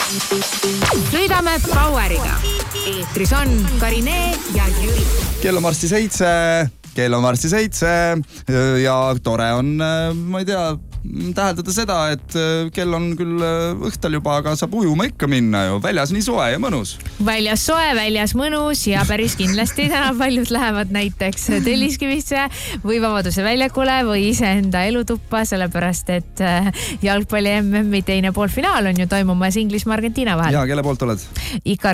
Sõidame Poweriga. Eetris on Karine ja Jüri. Kell on varsti 7 ja tore on, ma ei tea, täheldada seda, et kell on küll õhtal juba, aga saab ujuma ikka minna ju. Väljas nii soe ja mõnus. Väljas soe, väljas mõnus ja päris kindlasti täna paljud lähevad näiteks Telliskivisse või Vabaduse väljakule või iseenda elutuppa, sellepärast et jalgpalli MM-i teine poolfinaal on ju toimumas Inglismaa Argentiina vahel. Ja kelle poolt oled? Ikka